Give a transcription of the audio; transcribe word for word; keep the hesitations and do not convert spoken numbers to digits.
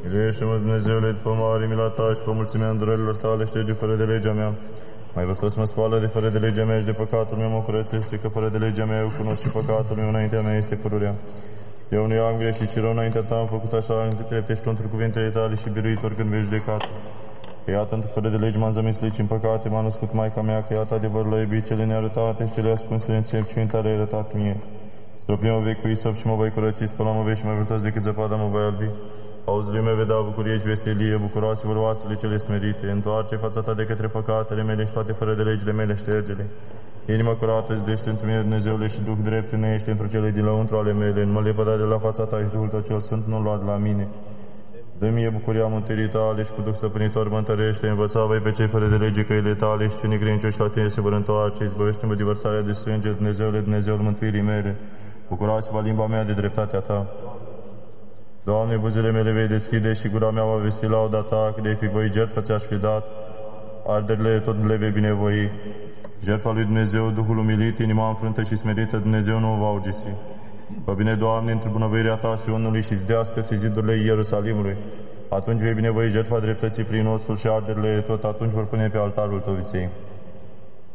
Miluiește-mă, Dumnezeule, după mare mila ta și pe mulțimea îndurărilor tale, șterge fără de legea mea. Mai vătos mă spală de fără de legea mea și de păcatul meu mă curățește, că fără de legea mea eu cunosc și păcatul meu înaintea mea este pururea. Ție unui am greșit și rău înaintea ta am făcut așa, încât ești pentru cuvintele tale și biruitor când vei judecat. Că iată, într fără de legi m-am zămislit și în păcate m-a născut Maica mea, că iată adevărul a iubit cele nearătate și cele ascunse în înțelepciuni tale ai arătat mie. Stropii mă vei cu isop și mă voi curăți, spăla mă vei și mai vârtos decât zăpada mă voi albi. Auzului meu vedea bucurie și veselie, bucuroase vor oasele cele smerite. Întoarce fața ta de către păcatele mele și toate fără de legile mele ștergele. Inima curată zidește într mine, Dumnezeule, și Duh drept îneiește într cele din lăuntru ale mele. Nu mă lepăda de la fața ta și Duhul tău cel sfânt nu lua de la mine. Dă mie bucuria mântuirii tale și cu Duh stăpânitor mă întărește. Învăța voi pe cei fără de lege căile tale și cei necredincioși la tine se vor întoarce. Izbăvește-mă de vărsarea de sânge, Dumnezeule, Dumnezeul mântuirii mele. Bucurați-vă limba mea de dreptatea ta. Doamne, buzele mele vei deschide și gura mea va vesti lauda ta, că de-ai fi voi jertfă ți-aș fi dat, arderile tot le vei binevoi. Jertfa lui Dumnezeu, Duhul umilit, inima înfrântă și smerită, Dumnezeu nu o va urgisi. Fă bine, Doamne, într bunăvoirea ta Sionului și zidească-se zidurile Ierusalimului. Atunci vei binevoi jertfa dreptății prin osul și arderile, tot atunci vor pune pe altarul tău viței.